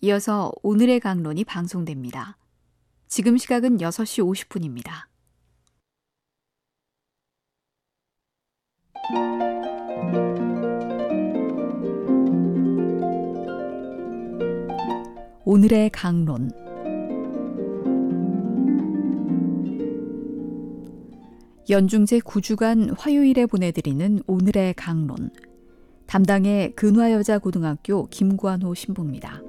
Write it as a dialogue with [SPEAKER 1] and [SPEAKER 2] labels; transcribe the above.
[SPEAKER 1] 이어서 오늘의 강론이 방송됩니다. 지금 시각은 6시 50분입니다. 오늘의 강론. 연중제 9주간 화요일에 보내드리는 오늘의 강론. 담당의 근화여자고등학교 김관호 신부입니다.